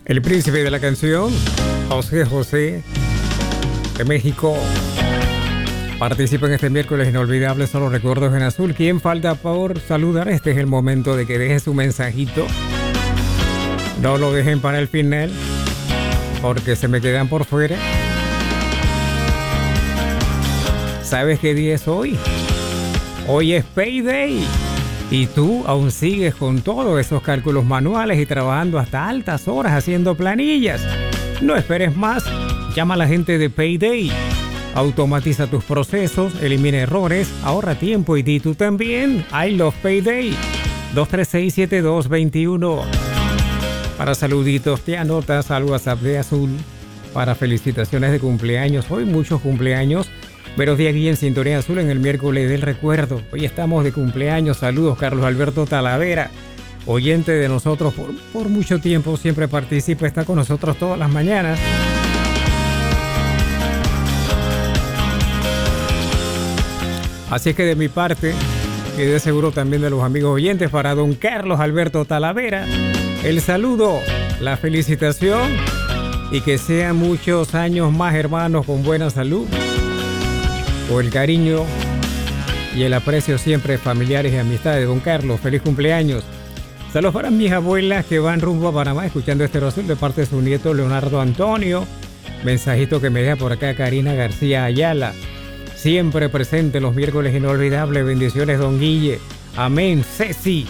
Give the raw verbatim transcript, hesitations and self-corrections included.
El príncipe de la canción, José José, de México, participa en este miércoles inolvidable, Solo Recuerdos en Azul. ¿Quién falta por saludar? Este es el momento de que deje su mensajito. No lo dejen para el final, porque se me quedan por fuera. ¿Sabes qué día es hoy? Hoy es Payday. Y tú aún sigues con todos esos cálculos manuales y trabajando hasta altas horas haciendo planillas. No esperes más. Llama a la gente de Payday. Automatiza tus procesos, elimina errores, ahorra tiempo y di tú también. I love Payday. dos tres seis, siete dos dos uno. Para saluditos te anotas al WhatsApp de Azul. Para felicitaciones de cumpleaños. Hoy muchos cumpleaños. Buenos días, aquí en Sintonía Azul en el miércoles del recuerdo. Hoy estamos de cumpleaños. Saludos, Carlos Alberto Talavera, oyente de nosotros por, por mucho tiempo. Siempre participa, está con nosotros todas las mañanas. Así es que de mi parte, y de seguro también de los amigos oyentes, para don Carlos Alberto Talavera, el saludo, la felicitación y que sean muchos años más, hermanos, con buena salud. O el cariño y el aprecio siempre familiares y amistades. Don Carlos, feliz cumpleaños. Saludos para mis abuelas que van rumbo a Panamá escuchando este Azul de parte de su nieto Leonardo Antonio. Mensajito que me deja por acá Karina García Ayala. Siempre presente los miércoles inolvidables. Bendiciones, don Guille. Amén. Ceci.